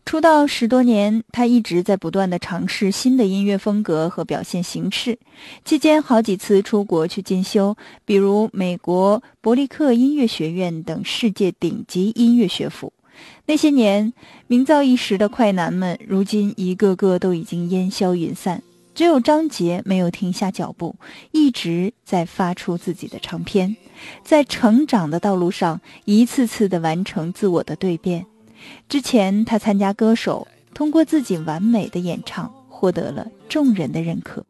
出道10多年，他一直在不断地尝试新的音乐风格和表现形式，期间好几次出国去进修，比如美国伯利克音乐学院等世界顶级音乐学府。那些年名噪一时的快男们，如今一个个都已经烟消云散，只有张杰没有停下脚步，一直在发出自己的唱片，在成长的道路上一次次地完成自我的蜕变。之前他参加歌手，通过自己完美的演唱获得了众人的认可。